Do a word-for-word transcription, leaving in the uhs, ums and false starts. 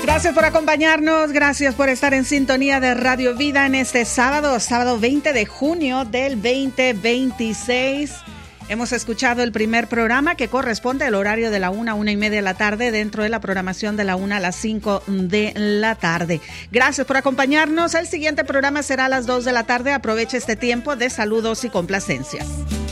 Gracias por acompañarnos, gracias por estar en sintonía de Radio Vida en este sábado, sábado veinte de junio del veinte veintiséis. Hemos escuchado el primer programa que corresponde al horario de la una a una y media de la tarde dentro de la programación de la una a las cinco de la tarde. Gracias por acompañarnos. El siguiente programa será a las dos de la tarde. Aproveche este tiempo de saludos y complacencias.